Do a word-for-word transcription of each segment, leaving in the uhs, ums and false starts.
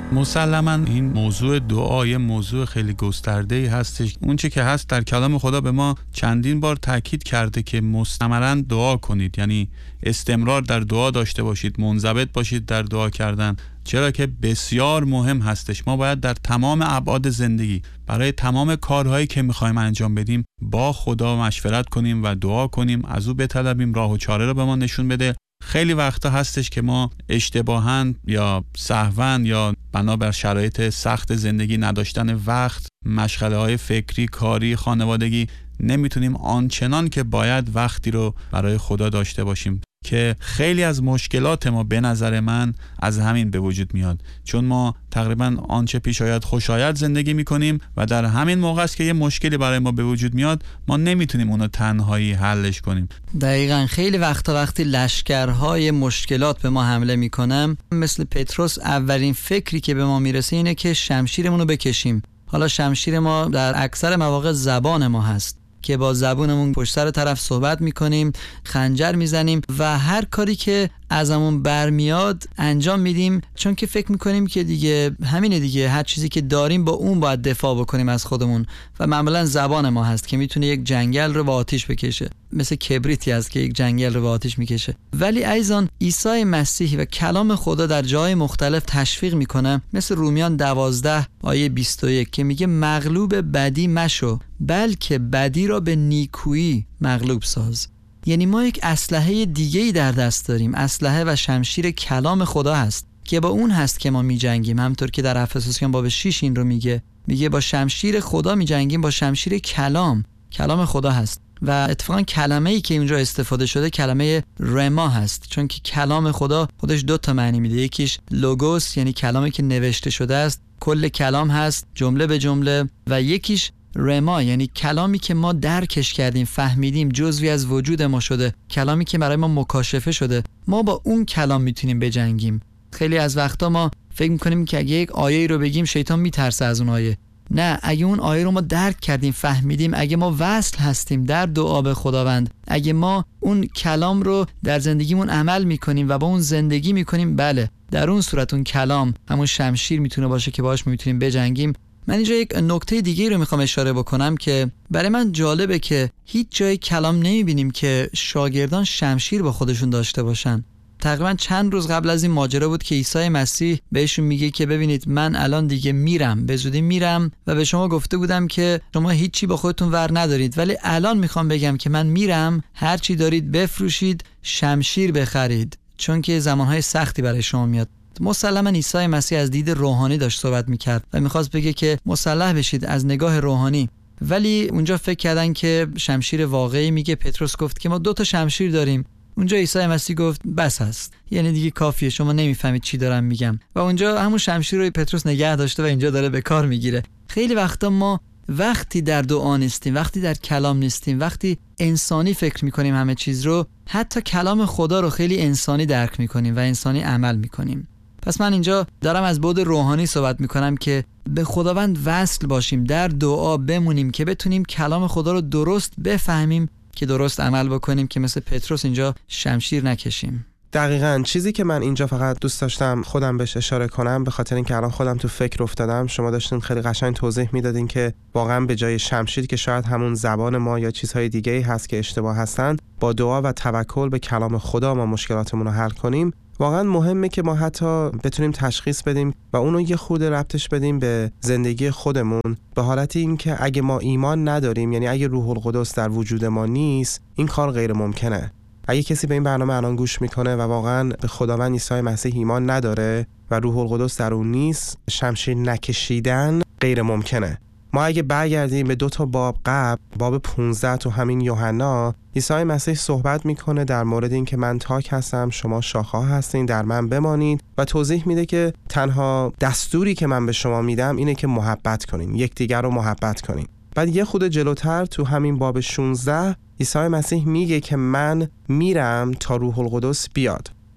مسلماً این موضوع دعای موضوع خیلی گسترده‌ای هستش. اون چی که هست در کلام خدا به ما چندین بار تاکید کرده که مستمراً دعا کنید، یعنی استمرار در دعا داشته باشید، منضبط باشید در دعا کردن، چرا که بسیار مهم هستش. ما باید در تمام ابعاد زندگی برای تمام کارهایی که می‌خوایم انجام بدیم با خدا مشورت کنیم و دعا کنیم، از او بطلبیم راه و چاره رو به ما نشون بده. خیلی وقتا هستش که ما اشتباهاً یا سهواً یا بنابر شرایط سخت زندگی، نداشتن وقت، مشغله‌های فکری، کاری، خانوادگی، نمیتونیم آنچنان که باید وقتی رو برای خدا داشته باشیم که خیلی از مشکلات ما به نظر من از همین به وجود میاد، چون ما تقریبا آنچه پیش آید خوش آید زندگی میکنیم و در همین موقع است که یه مشکلی برای ما به وجود میاد ما نمیتونیم اونو تنهایی حلش کنیم. دقیقاً خیلی وقتا وقتی لشکرهای مشکلات به ما حمله میکنن، مثل پتروس اولین فکری که به ما میرسه اینه که شمشیرمون رو بکشیم. حالا شمشیر ما در اکثر مواقع زبان ما هست که با زبونمون پشت سر طرف صحبت میکنیم، خنجر میزنیم و هر کاری که ازمون برمیاد انجام میدیم، چون که فکر میکنیم که دیگه همینه دیگه، هر چیزی که داریم با اون باید دفاع بکنیم از خودمون و معمولا زبان ما هست که میتونه یک جنگل رو به آتیش بکشه، مثل کبریتی هست که یک جنگل رو به آتیش میکشه. ولی عزیزان، عیسی مسیح و کلام خدا در جای مختلف تشویق میکنه، مثل رومیان دوازده آیه بیست و یک که میگه مغلوب بدی مشو بلکه بدی را به نیکویی مغلوب ساز. یعنی ما یک اسلحه دیگه‌ای در دست داریم، اسلحه و شمشیر کلام خدا هست که با اون هست که ما می‌جنگیم. همونطور که در افسوسیان باب شش این رو میگه، میگه با شمشیر خدا می‌جنگیم، با شمشیر کلام. کلام خدا هست و اتفاقا کلمه‌ای که اونجا استفاده شده کلمه رما هست، چون که کلام خدا خودش دو تا معنی میده. یکیش لوگوس یعنی کلامی که نوشته شده است، کل کلام هست جمله به جمله، و یکیش رما یعنی کلامی که ما درکش کردیم، فهمیدیم، جزوی از وجود ما شده، کلامی که برای ما مکاشفه شده. ما با اون کلام میتونیم بجنگیم. خیلی از وقتا ما فکر میکنیم که اگه یک آیه رو بگیم شیطان میترسه از اون آیه. نه، اگه اون آیه رو ما درک کردیم، فهمیدیم، اگه ما وصل هستیم در دعا به خداوند، اگه ما اون کلام رو در زندگیمون عمل میکنیم و با اون زندگی میکنیم، بله، در اون صورت اون کلام همون شمشیر میتونه باشه که باهاش میتونیم بجنگیم. من اینجا یک نکته دیگه رو میخوام اشاره بکنم که برای من جالبه که هیچ جای کلام نمیبینیم که شاگردان شمشیر با خودشون داشته باشن. تقریبا چند روز قبل از این ماجرا بود که عیسی مسیح بهشون میگه که ببینید من الان دیگه میرم، به زودی میرم و به شما گفته بودم که شما هیچی با خودتون ور ندارید، ولی الان میخوام بگم که من میرم، هر چی دارید بفروشید، شمشیر بخرید، چون که زمانهای سختی برای شما میاد. مسلماً عیسی مسیح از دید روحانی داشت صحبت میکرد و میخواست بگه که مسلح بشید از نگاه روحانی، ولی اونجا فکر کردن که شمشیر واقعی. میگه پتروس گفت که ما دو تا شمشیر داریم. اونجا عیسی مسیح گفت بس هست، یعنی دیگه کافیه، شما نمیفهمید چی دارم میگم، و اونجا همون شمشیر رو پتروس نگه داشته و اینجا داره به کار میگیره. خیلی وقتا ما وقتی در دعا نیستیم، وقتی در کلام نیستیم، وقتی انسانی فکر میکنیم همه چیز رو، حتی کلام خدا رو خیلی انسانی درک میکنیم و انسانی عمل میکنیم. پس من اینجا دارم از بعد روحانی صحبت میکنم که به خداوند وصل باشیم، در دعا بمونیم که بتونیم کلام خدا رو درست بفهمیم، که درست عمل بکنیم، که مثل پتروس اینجا شمشیر نکشیم. دقیقاً چیزی که من اینجا فقط دوست داشتم خودم بهش اشاره کنم، به خاطر اینکه الان خودم تو فکر افتادم، شما داشتین خیلی قشنگ توضیح میدادین که واقعاً به جای شمشیر که شاید همون زبان ما یا چیزهای دیگه‌ای هست که اشتباه هستن، با دعا و توکل به کلام خدا ما مشکلاتمون رو حل کنیم. واقعا مهمه که ما حتی بتونیم تشخیص بدیم و اونو یه خود ربطش بدیم به زندگی خودمون، به حالتی این که اگه ما ایمان نداریم، یعنی اگه روح القدس در وجود ما نیست، این کار غیر ممکنه. اگه کسی به این برنامه الان گوش میکنه و واقعا به خداوند عیسی مسیح ایمان نداره و روح القدس در اون نیست، شمشیر نکشیدن غیر ممکنه. ما اگه برگردیم به دو تا باب قبل، باب پانزده تو همین یوحنا، عیسی مسیح صحبت میکنه در مورد این که من تاک هستم، شما شاخه هستین، در من بمانید، و توضیح میده که تنها دستوری که من به شما میدم اینه که محبت کنین، یکدیگر رو محبت کنین. بعد یه خود جلوتر تو همین باب شانزده عیسی مسیح میگه که من میرم تا روح القدس بیاد.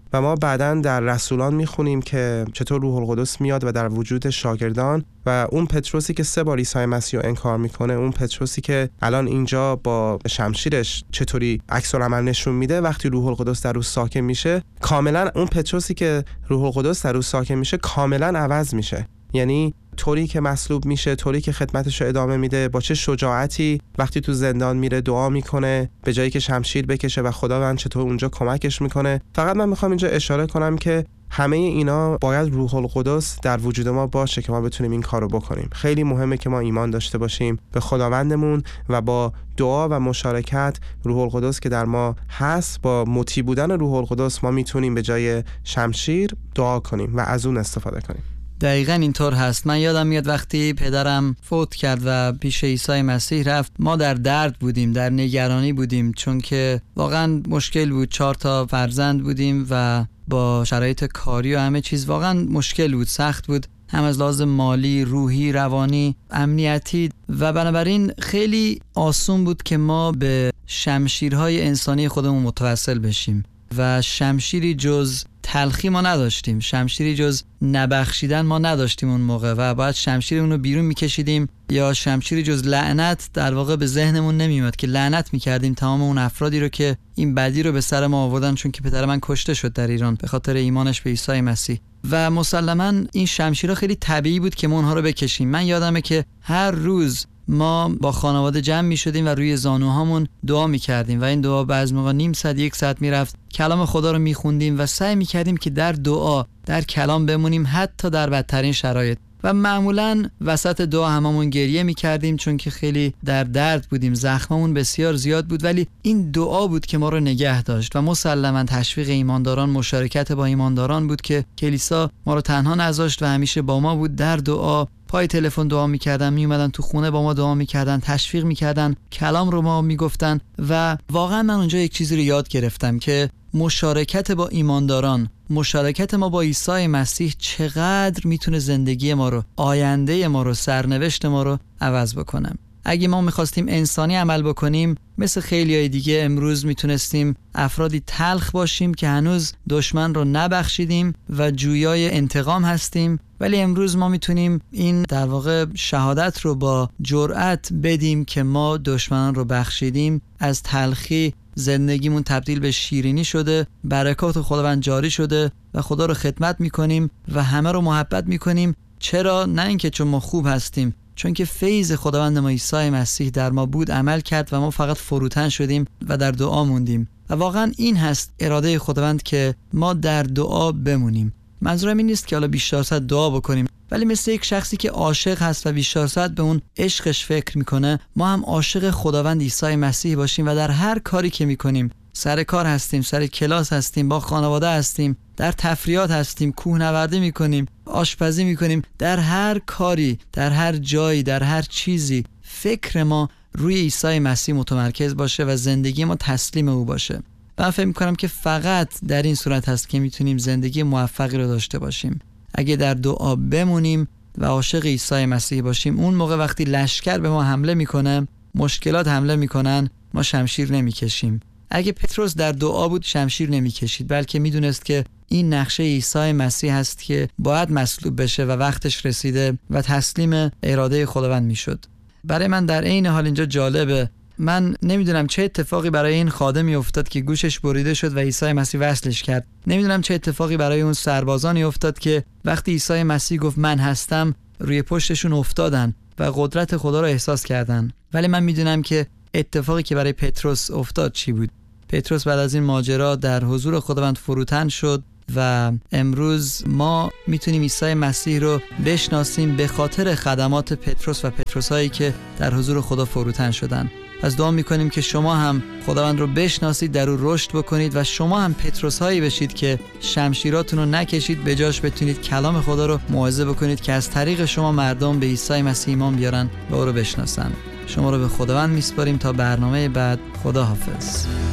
و ما بعداً در رسولان میخونیم که چطور روح القدس میاد و در وجود شاگردان و اون پتروسی که سه بار عیسی مسیح رو انکار میکنه، اون پتروسی که الان اینجا با شمشیرش چطوری عکس العمل نشون میده، وقتی روح القدس در او ساکن میشه کاملا اون پتروسی که روح القدس در او ساکن میشه کاملا عوض میشه. یعنی طوری که مصلوب میشه، طوری که خدمتش رو ادامه میده، با چه شجاعتی وقتی تو زندان میره دعا میکنه به جایی که شمشیر بکشه و خداوند چطور اونجا کمکش میکنه. فقط من میخوام اینجا اشاره کنم که همه اینا باید روح القدس در وجود ما باشه که ما بتونیم این کارو بکنیم. خیلی مهمه که ما ایمان داشته باشیم به خداوندمون و با دعا و مشارکت روح القدس که در ما هست، با مطیع بودن روح القدس ما میتونیم به جای شمشیر دعا کنیم و از اون استفاده کنیم. دقیقاً اینطور هست. من یادم میاد وقتی پدرم فوت کرد و پیش عیسی مسیح رفت، ما در درد بودیم، در نگرانی بودیم، چون که واقعاً مشکل بود. چهار تا فرزند بودیم و با شرایط کاری و همه چیز واقعاً مشکل بود، سخت بود، هم از لحاظ مالی، روحی، روانی، امنیتی، و بنابراین خیلی آسون بود که ما به شمشیرهای انسانی خودمون متوسل بشیم و شمشیری جز تلخی ما نداشتیم، شمشیری جز نبخشیدن ما نداشتیم اون موقع و باید شمشیرمون رو بیرون میکشیدیم، یا شمشیری جز لعنت در واقع به ذهنمون نمیومد که لعنت میکردیم تمام اون افرادی رو که این بدی رو به سر ما آوردن، چون که پدر من کشته شد در ایران به خاطر ایمانش به عیسی مسیح. و مسلماً این شمشیرها خیلی طبیعی بود که ما اونها رو بکشیم. من یادمه که هر روز ما با خانواده جمع می شدیم و روی زانوهامون دعا می کردیم و این دعا بعضی موقع نیم ساعت یک ساعت می رفت. کلام خدا رو می خوندیم و سعی می کردیم که در دعا، در کلام بمونیم حتی در بدترین شرایط. و معمولاً وسط دعا هممون گریه می کردیم چون که خیلی در درد بودیم، زخممون بسیار زیاد بود، ولی این دعا بود که ما رو نگه داشت. و مسلماً تشویق ایمانداران، مشارکت با ایمانداران بود که کلیسا ما رو تنها نذاشت و همیشه با ما بود. در دعا پای تلفن دعا میکردن، میومدن تو خونه با ما دعا میکردن، تشویق میکردن، کلام رو ما میگفتن. و واقعا من اونجا یک چیزی رو یاد گرفتم که مشارکت با ایمانداران، مشارکت ما با عیسی مسیح چقدر میتونه زندگی ما رو، آینده ما رو، سرنوشت ما رو عوض بکنه. اگه ما میخواستیم انسانی عمل بکنیم، مثل خیلیای دیگه امروز میتونستیم افرادی تلخ باشیم که هنوز دشمن رو نبخشیدیم و جویای انتقام هستیم، ولی امروز ما میتونیم این در واقع شهادت رو با جرأت بدیم که ما دشمنان رو بخشیدیم، از تلخی زندگیمون تبدیل به شیرینی شده، برکات خداوند جاری شده و خدا رو خدمت میکنیم و همه رو محبت میکنیم. چرا؟ نه اینکه چون ما خوب هستیم، چون که فیض خداوند ما عیسی مسیح در ما بود، عمل کرد و ما فقط فروتن شدیم و در دعا موندیم. و واقعا این هست اراده خداوند که ما در دعا بمونیم. منظورم این نیست که حالا بیشتر ساعت دعا بکنیم، ولی مثل یک شخصی که عاشق هست و بیشتر ساعت به اون عشقش فکر میکنه، ما هم عاشق خداوند عیسی مسیح باشیم و در هر کاری که میکنیم، سر کار هستیم، سر کلاس هستیم، با خانواده هستیم، در تفریحات هستیم، کوهنوردی میکنیم، آشپزی میکنیم، در هر کاری، در هر جایی، در هر چیزی فکر ما روی عیسی مسیح متمرکز باشه و زندگی ما تسلیم او باشه. من فکر میکنم که فقط در این صورت هست که میتونیم زندگی موفقی رو داشته باشیم. اگه در دعا بمونیم و عاشق عیسی مسیح باشیم، اون موقع وقتی لشکر به ما حمله میکنه، مشکلات حمله میکنن، ما شمشیر نمیکشیم. اگه پتروس در دعا بود شمشیر نمیکشید، بلکه میدونست که این نقشه عیسی مسیح هست که باید مصلوب بشه و وقتش رسیده و تسلیم اراده خداوند میشد. برای من در عین حال اینجا جالبه، من نمیدونم چه اتفاقی برای این خادمی افتاد که گوشش بریده شد و عیسی مسیح وصلش کرد. نمیدونم چه اتفاقی برای اون سربازانی افتاد که وقتی عیسی مسیح گفت من هستم، روی پشتشون افتادن و قدرت خدا رو احساس کردن. ولی من میدونم که اتفاقی که برای پتروس افتاد چی بود. پتروس بعد از این ماجرا در حضور خداوند فروتن شد و امروز ما میتونیم عیسی مسیح رو بشناسیم به خاطر خدمات پتروس و پتروسایی که در حضور خدا فروتن شدن. پس دعا میکنیم که شما هم خداوند رو بشناسید، در او رشد بکنید و شما هم پتروس هایی بشید که شمشیراتون رو نکشید، به جاش بتونید کلام خدا رو موعظه بکنید که از طریق شما مردم به عیسی مسیح ایمان بیارن و او رو بشناسن. شما رو به خداوند میسپاریم تا برنامه بعد. خدا حافظ.